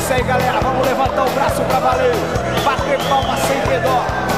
isso aí, galera. Vamos levantar o braço pra valer. Bater palma sem redor.